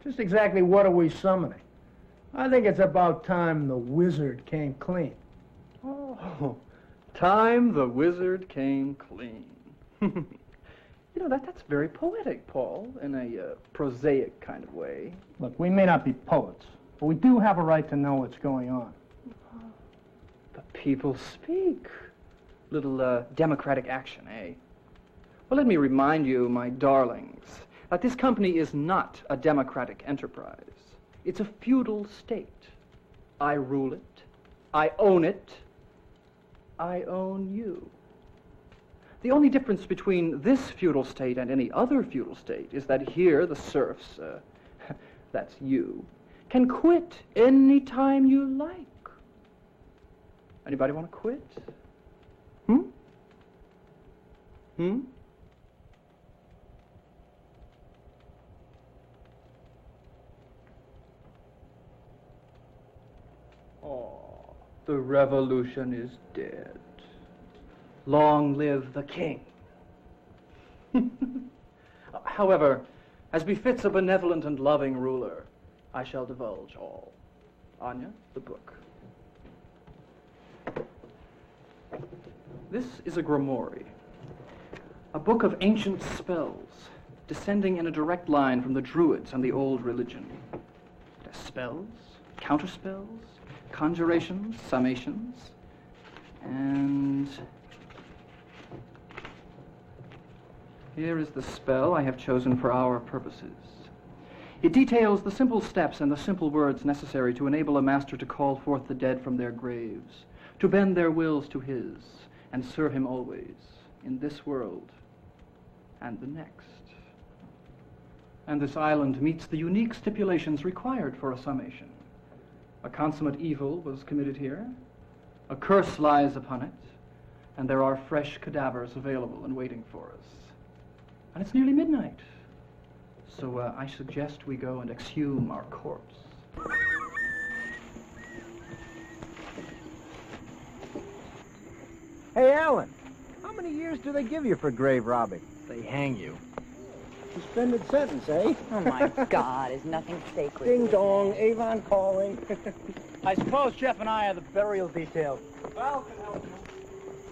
Just exactly what are we summoning? I think it's about time the wizard came clean. Oh, time the wizard came clean. You know, that's very poetic, Paul, in a prosaic kind of way. Look, we may not be poets, but we do have a right to know what's going on. The people speak. Little democratic action, eh? Well, let me remind you, my darlings, that this company is not a democratic enterprise. It's a feudal state. I rule it. I own it. I own you. The only difference between this feudal state and any other feudal state is that here the serfs, that's you, can quit any time you like. Anybody want to quit? Oh, the revolution is dead. Long live the king. However, as befits a benevolent and loving ruler, I shall divulge all. Anya, the book. This is a grimoire, a book of ancient spells, descending in a direct line from the Druids and the old religion. It has spells, counterspells, conjurations, summations, and here is the spell I have chosen for our purposes. It details the simple steps and the simple words necessary to enable a master to call forth the dead from their graves, to bend their wills to his, and serve him always, in this world and the next. And this island meets the unique stipulations required for a summation. A consummate evil was committed here, a curse lies upon it, and there are fresh cadavers available and waiting for us. And it's nearly midnight, so I suggest we go and exhume our corpse. Hey, Alan, how many years do they give you for grave robbing? They hang you. Suspended sentence, eh? Oh, my God, is nothing sacred? Ding dong, Avon calling. I suppose Jeff and I are the burial detail. Val can help you.